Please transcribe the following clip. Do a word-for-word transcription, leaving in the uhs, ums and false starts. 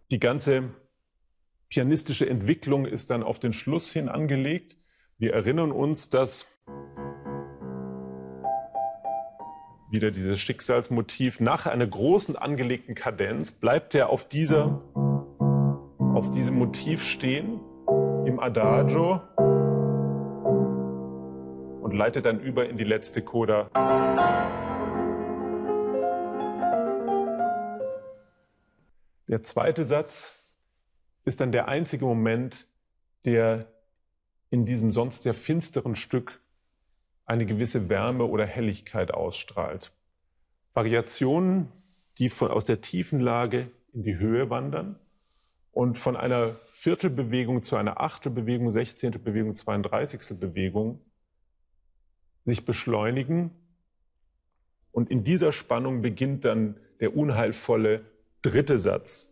Die ganze pianistische Entwicklung ist dann auf den Schluss hin angelegt. Wir erinnern uns, dass wieder dieses Schicksalsmotiv nach einer großen angelegten Kadenz bleibt er auf dieser, auf diesem Motiv stehen im Adagio und leitet dann über in die letzte Coda. Der zweite Satz ist dann der einzige Moment, der in diesem sonst sehr finsteren Stück eine gewisse Wärme oder Helligkeit ausstrahlt. Variationen, die von, aus der tiefen Lage in die Höhe wandern und von einer Viertelbewegung zu einer Achtelbewegung, Sechzehntelbewegung, Zweiunddreißigstelbewegung sich beschleunigen. Und in dieser Spannung beginnt dann der unheilvolle dritte Satz.